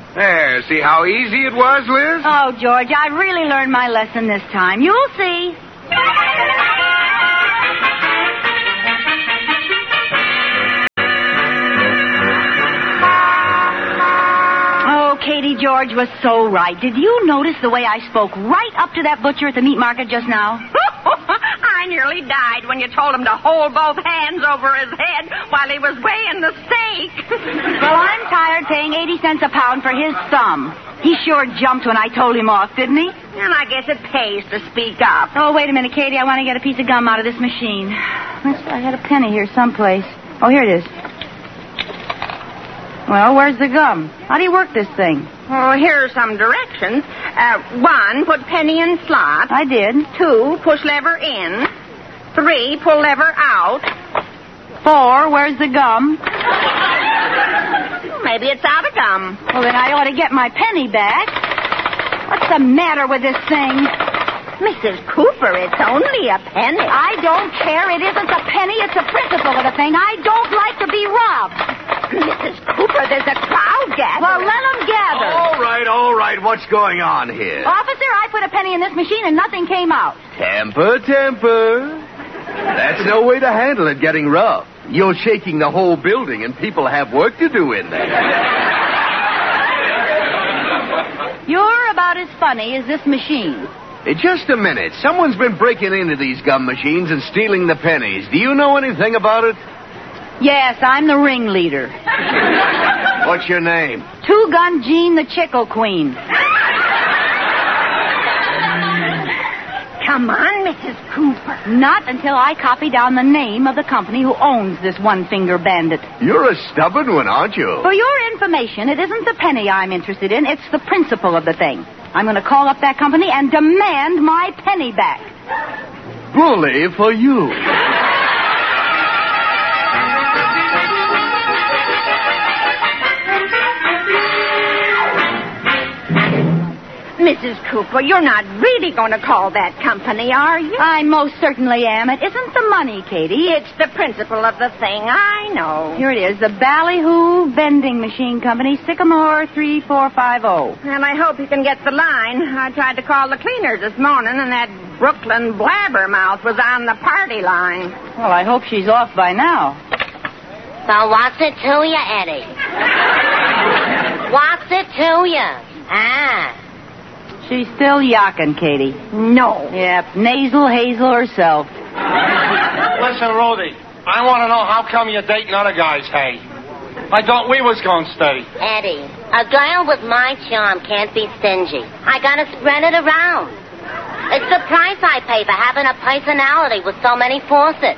There, see how easy it was, Liz? Oh, George, I really learned my lesson this time. You'll see. Oh, Katie, George was so right. Did you notice the way I spoke right up to that butcher at the meat market just now? I nearly died when you told him to hold both hands over his head while he was weighing the steak. Well, I'm tired paying 80 cents a pound for his thumb. He sure jumped when I told him off, didn't he? And I guess it pays to speak up. Oh, wait a minute, Katie. I want to get a piece of gum out of this machine. I had a penny here someplace. Oh, here it is. Well, where's the gum? How do you work this thing? Oh, here are some directions. 1, put penny in slot. I did. 2, push lever in. 3, pull lever out. 4, where's the gum? Maybe it's out of gum. Well, then I ought to get my penny back. What's the matter with this thing? Mrs. Cooper, it's only a penny. I don't care. It isn't a penny. It's the principle of the thing. I don't like to be robbed. Mrs. Cooper, there's a crowd gathering. Well, let them gather. All right. What's going on here? Officer, I put a penny in this machine and nothing came out. Temper. That's no way to handle it getting rough. You're shaking the whole building, and people have work to do in there. You're about as funny as this machine. Hey, just a minute. Someone's been breaking into these gum machines and stealing the pennies. Do you know anything about it? Yes, I'm the ringleader. What's your name? Two-Gun Jean the Chickle Queen. Come on, Mrs. Cooper. Not until I copy down the name of the company who owns this one-finger bandit. You're a stubborn one, aren't you? For your information, it isn't the penny I'm interested in. It's the principle of the thing. I'm going to call up that company and demand my penny back. Bully for you. Mrs. Cooper, you're not really going to call that company, are you? I most certainly am. It isn't the money, Katie. It's the principle of the thing. I know. Here it is. The Ballyhoo Vending Machine Company, Sycamore 3450. Well, I hope you can get the line. I tried to call the cleaners this morning, and that Brooklyn blabbermouth was on the party line. Well, I hope she's off by now. So what's it to you, Eddie? What's it to you? Ah. She's still yakking, Katie. No. Yep, Nasal Hazel herself. Listen, Rudy, I want to know how come you're dating other guys, hey? I thought we was going steady. Eddie, a girl with my charm can't be stingy. I gotta spread it around. It's the price I pay for having a personality with so many faucets.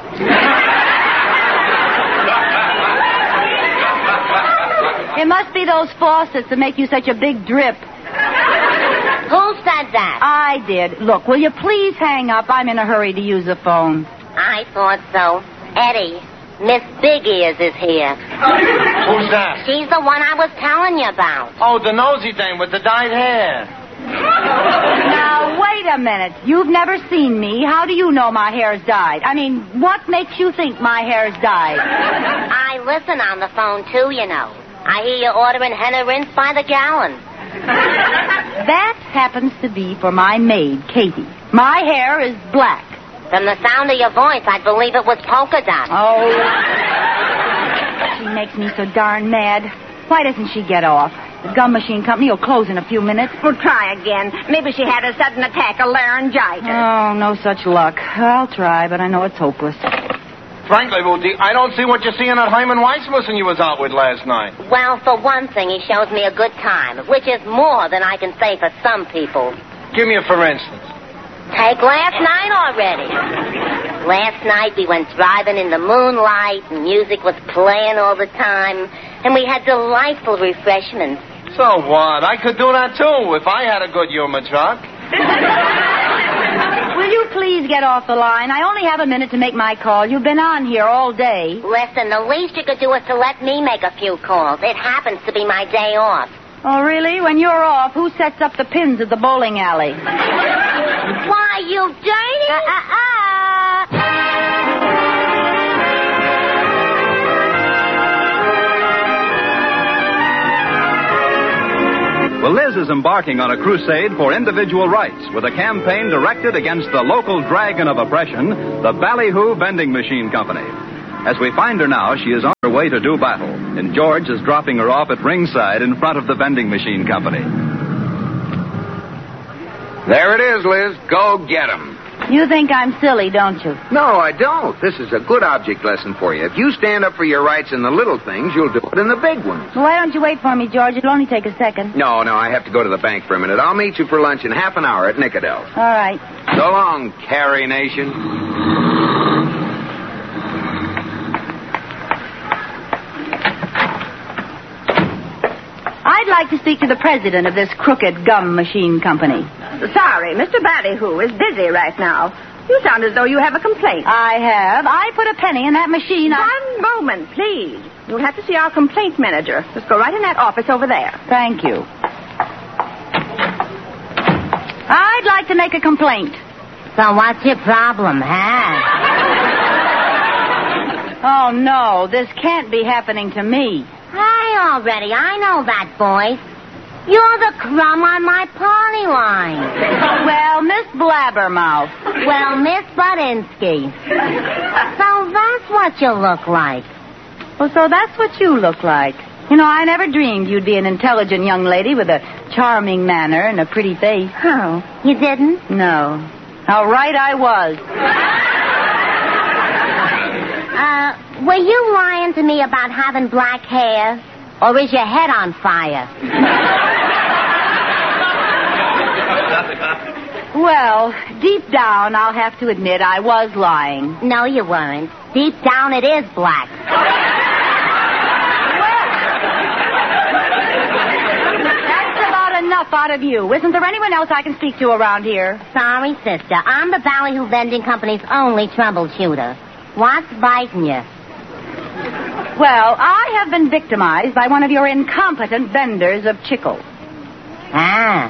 It must be those faucets that make you such a big drip. Who said that? I did. Look, will you please hang up? I'm in a hurry to use the phone. I thought so. Eddie, Miss Big Ears is here. Who's that? She's the one I was telling you about. Oh, the nosy dame with the dyed hair. Now, wait a minute. You've never seen me. How do you know my hair's dyed? I mean, what makes you think my hair's dyed? I listen on the phone, too, you know. I hear you ordering henna rinse by the gallon. That happens to be for my maid, Katie. My hair is black. From the sound of your voice, I'd believe it was polka dot. Oh. She makes me so darn mad. Why doesn't she get off? The gum machine company will close in a few minutes. Well, try again. Maybe she had a sudden attack of laryngitis. Oh, no such luck. I'll try, but I know it's hopeless. Frankly, Rudy, I don't see what you're seeing at Hyman Weissmussen you was out with last night. Well, for one thing, he shows me a good time, which is more than I can say for some people. Give me a for instance. Take last night already. Last night we went driving in the moonlight, and music was playing all the time, and we had delightful refreshments. So what? I could do that, too, if I had a good humor truck. Will you please get off the line? I only have a minute to make my call. You've been on here all day. Listen, the least you could do is to let me make a few calls. It happens to be my day off. Oh, really? When you're off, who sets up the pins at the bowling alley? Why, you dirty... Well, Liz is embarking on a crusade for individual rights with a campaign directed against the local dragon of oppression, the Ballyhoo Vending Machine Company. As we find her now, she is on her way to do battle, and George is dropping her off at ringside in front of the vending machine company. There it is, Liz. Go get 'em. You think I'm silly, don't you? No, I don't. This is a good object lesson for you. If you stand up for your rights in the little things, you'll do it in the big ones. Well, why don't you wait for me, George? It'll only take a second. No, I have to go to the bank for a minute. I'll meet you for lunch in half an hour at Nicodell's. All right. So long, Carrie Nation. I'd like to speak to the president of this crooked gum machine company. Sorry, Mr. Ballyhoo is busy right now. You sound as though you have a complaint. I have. I put a penny in that machine. One moment, please. You'll have to see our complaint manager. Just go right in that office over there. Thank you. I'd like to make a complaint. So what's your problem, huh? Oh, no. This can't be happening to me. Hi already. I know that voice. You're the crumb on my party line. Well, Miss Blabbermouth. Well, Miss Budinsky. So that's what you look like. Well, so that's what you look like. You know, I never dreamed you'd be an intelligent young lady with a charming manner and a pretty face. Oh, you didn't? No. How right I was. Were you lying to me about having black hair? Or is your head on fire? Well, deep down, I'll have to admit I was lying. No, you weren't. Deep down, it is black. That's about enough out of you. Isn't there anyone else I can speak to around here? Sorry, sister. I'm the Ballyhoo Vending Company's only troubleshooter. What's biting you? Well, I have been victimized by one of your incompetent vendors of chicle. Ah.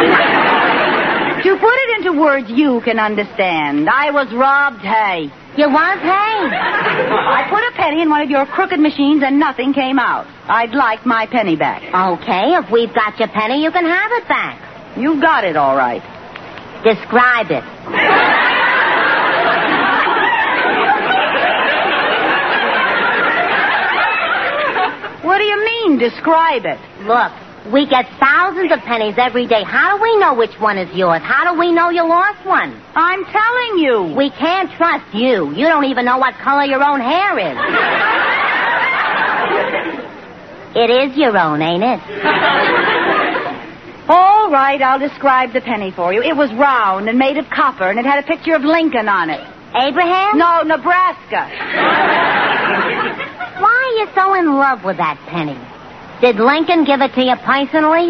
To put it into words you can understand, I was robbed, hey. You was, hey? I put a penny in one of your crooked machines and nothing came out. I'd like my penny back. Okay, if we've got your penny, you can have it back. You got it, all right. Describe it. What do you mean, describe it? Look, we get thousands of pennies every day. How do we know which one is yours? How do we know you lost one? I'm telling you. We can't trust you. You don't even know what color your own hair is. It is your own, ain't it? All right, I'll describe the penny for you. It was round and made of copper, and it had a picture of Lincoln on it. Abraham? No, Nebraska. Why are you so in love with that penny? Did Lincoln give it to you personally?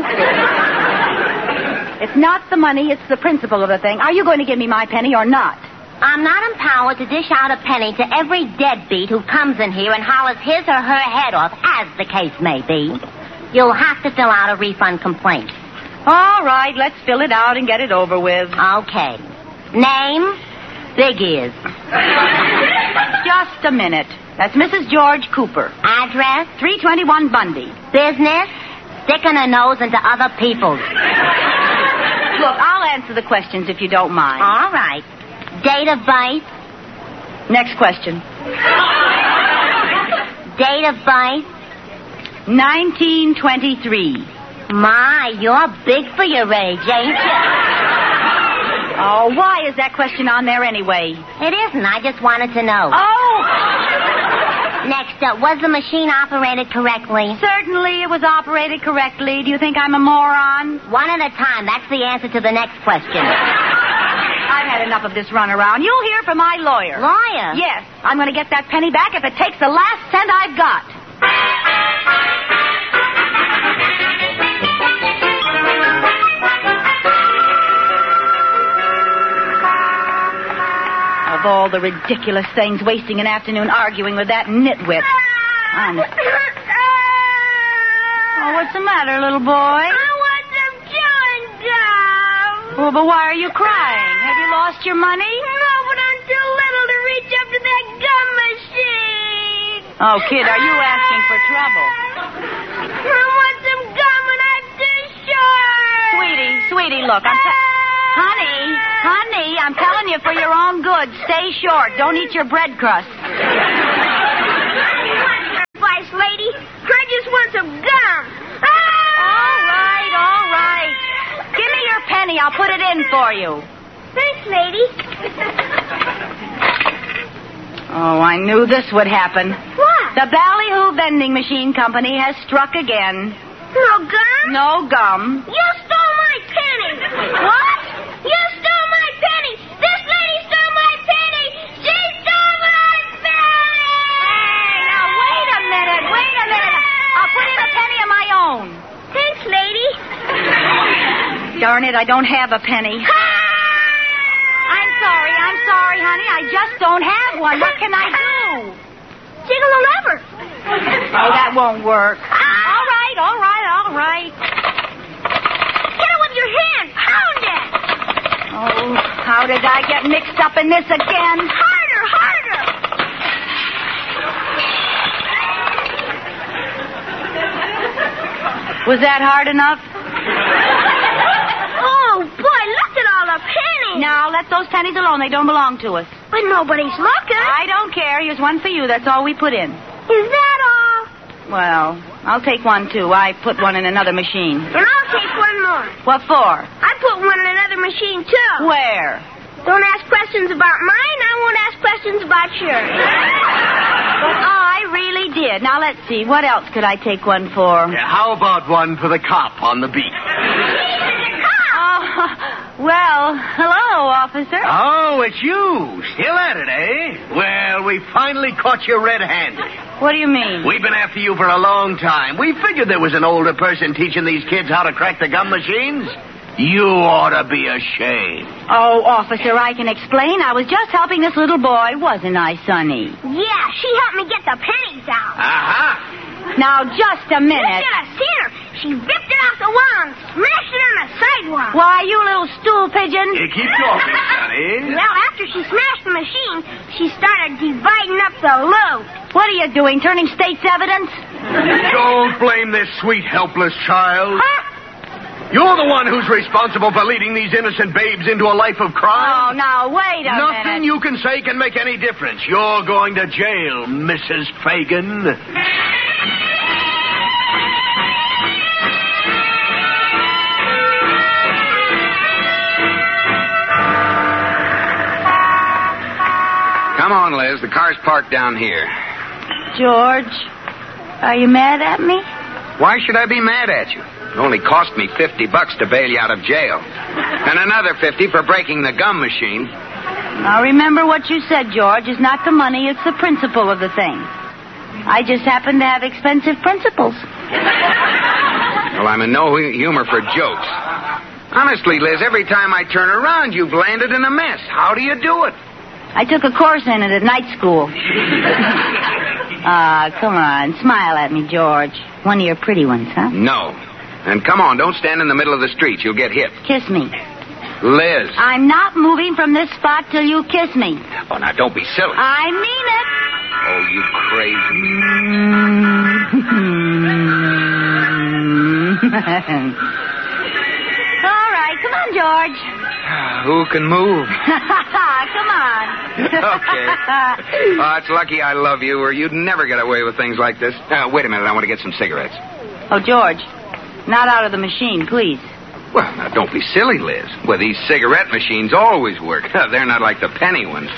It's not the money, it's the principle of the thing. Are you going to give me my penny or not? I'm not empowered to dish out a penny to every deadbeat who comes in here and hollers his or her head off, as the case may be. You'll have to fill out a refund complaint. All right, let's fill it out and get it over with. Okay. Name? Big Ears. Just a minute. That's Mrs. George Cooper. Address? 321 Bundy. Business? Sticking her nose into other people's. Look, I'll answer the questions if you don't mind. All right. Date of birth? Next question. Date of birth? 1923. My, you're big for your age, ain't you? Oh, why is that question on there anyway? It isn't. I just wanted to know. Oh! Next up, was the machine operated correctly? Certainly it was operated correctly. Do you think I'm a moron? One at a time. That's the answer to the next question. I've had enough of this runaround. You'll hear from my lawyer. Lawyer? Yes. I'm going to get that penny back if it takes the last cent I've got. Of all the ridiculous things, wasting an afternoon arguing with that nitwit. Honest. Oh, what's the matter, little boy? I want some chewing gum. Oh, but why are you crying? Have you lost your money? No, but I'm too little to reach up to that gum machine. Oh, kid, are you asking for trouble? I want some gum and I'm too short. look. Honey, I'm telling you for your own good. Stay short. Don't eat your bread crust. Advice, lady. I just want some gum. All right. Give me your penny. I'll put it in for you. Thanks, lady. Oh, I knew this would happen. What? The Ballyhoo Vending Machine Company has struck again. No gum? No gum. You stole my penny. What? You stole my penny. This lady stole my penny. She stole my penny. Hey, now wait a minute. I'll put in a penny of my own. Thanks, lady. Darn it, I don't have a penny. I'm sorry, honey. I just don't have one. What can I do? Jiggle the lever. Oh, that won't work. All right. Hit it with your hand. Pound it. Oh, how did I get mixed up in this again? Harder. Was that hard enough? Oh, boy, look at all the pennies. Now, let those pennies alone. They don't belong to us. But nobody's looking. I don't care. Here's one for you. That's all we put in. Is that all? Well, I'll take one, too. I put one in another machine. And I'll take one more. What for? I put one in another machine, too. Where? Don't ask questions about mine. I won't ask questions about yours. I really did. Now, let's see. What else could I take one for? Yeah, how about one for the cop on the beat? Well, hello, officer. Oh, it's you. Still at it, eh? Well, we finally caught you red-handed. What do you mean? We've been after you for a long time. We figured there was an older person teaching these kids how to crack the gum machines. You ought to be ashamed. Oh, officer, I can explain. I was just helping this little boy, wasn't I, Sonny? Yeah, she helped me get the pennies out. Uh-huh. Now, just a minute. You should have seen her. She ripped it off the wall and smashed it on the sidewalk. Why, you little stool pigeon. You keep talking, Sonny. Well, after she smashed the machine, she started dividing up the loot. What are you doing, turning state's evidence? Don't blame this sweet, helpless child. Huh? You're the one who's responsible for leading these innocent babes into a life of crime. Oh, now, wait a minute. Nothing you can say can make any difference. You're going to jail, Mrs. Fagan. Come on, Liz. The car's parked down here. George, are you mad at me? Why should I be mad at you? It only cost me $50 to bail you out of jail. And another $50 for breaking the gum machine. Now, remember what you said, George. It's not the money, it's the principle of the thing. I just happen to have expensive principles. Well, I'm in no humor for jokes. Honestly, Liz, every time I turn around, you've landed in a mess. How do you do it? I took a course in it at night school. Come on. Smile at me, George. One of your pretty ones, huh? No. And come on, don't stand in the middle of the street. You'll get hit. Kiss me. Liz. I'm not moving from this spot till you kiss me. Oh, now, don't be silly. I mean it. Oh, you crazy. All right, come on, George. Who can move? Come on. Okay. Oh, it's lucky I love you, or you'd never get away with things like this. Wait a minute, I want to get some cigarettes. Oh, George, not out of the machine, please. Well, now, don't be silly, Liz. Well, these cigarette machines always work. They're not like the penny ones.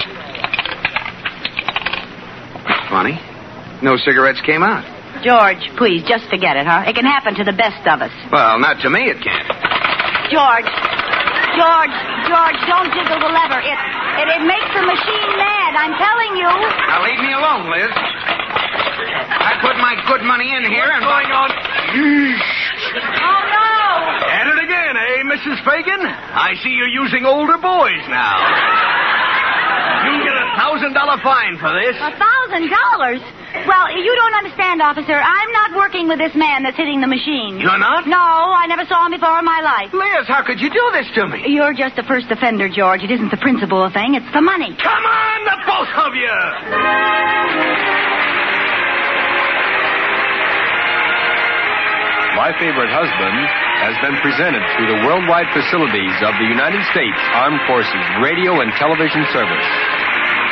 Funny. No cigarettes came out. George, please, just forget it, huh? It can happen to the best of us. Well, not to me, it can't. George, don't jiggle the lever. It makes the machine mad, I'm telling you. Now, leave me alone, Liz. I put my good money in here and... What's going on? Oh, no. At it again, eh, Mrs. Fagan? I see you're using older boys now. You'll get a $1,000 fine for this. $1,000? Well, you don't understand, officer. I'm not working with this man that's hitting the machine. You're not? No, I never saw him before in my life. Liz, how could you do this to me? You're just the first offender, George. It isn't the principal thing, it's the money. Come on, the both of you! My My Favorite Husband has been presented through the worldwide facilities of the United States Armed Forces Radio and Television Service.